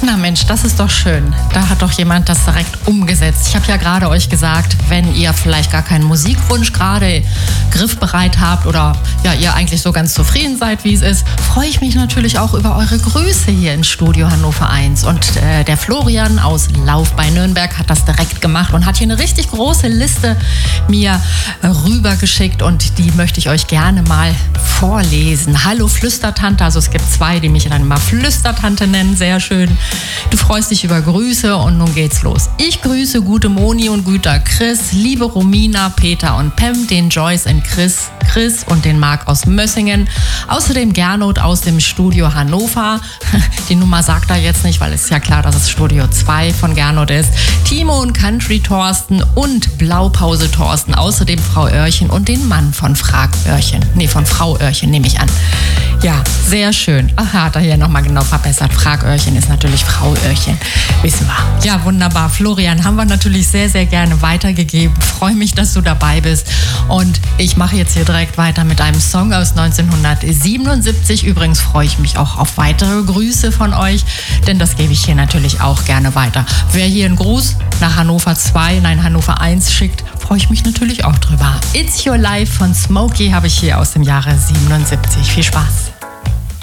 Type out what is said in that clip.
Na Mensch, das ist doch schön. Da hat doch jemand das direkt umgesetzt. Ich habe ja gerade euch gesagt, wenn ihr vielleicht gar keinen Musikwunsch gerade griffbereit habt oder ja, ihr eigentlich so ganz zufrieden seid, wie es ist, freue ich mich natürlich auch über eure Grüße hier ins Studio Hannover 1. Und der Florian aus Lauf bei Nürnberg hat das direkt gemacht und hat hier eine richtig große Liste mir rübergeschickt und die möchte ich euch gerne mal vorlesen. Hallo Flüstertante, also es gibt zwei, die mich dann immer Flüstertante nennen, sehr schön. Du freust dich über Grüße und nun geht's los. Ich grüße gute Moni und guter Chris, liebe Romina, Peter und Pam, den Joyce und Chris und den Marc aus Mössingen. Außerdem Gernot aus dem Studio Hannover. Die Nummer sagt er jetzt nicht, weil es ist ja klar, dass es Studio 2 von Gernot ist. Timo und Country Thorsten und Blaupause Thorsten. Außerdem Frau Oerchen und den Mann von Frau Oerchen nehme ich an. Ja, sehr schön. Ach, hat er hier nochmal genau verbessert. Frag Oerchen ist natürlich Frau Oerchen. Wissen wir. Ja, wunderbar. Florian, haben wir natürlich sehr, sehr gerne weitergegeben. Freue mich, dass du dabei bist. Und ich mache jetzt hier direkt weiter mit einem Song aus 1977. Übrigens freue ich mich auch auf weitere Grüße von euch, denn das gebe ich hier natürlich auch gerne weiter. Wer hier einen Gruß nach Hannover 1 schickt, freue ich mich natürlich auch drüber. It's Your Life von Smokey habe ich hier aus dem Jahre 77. Viel Spaß.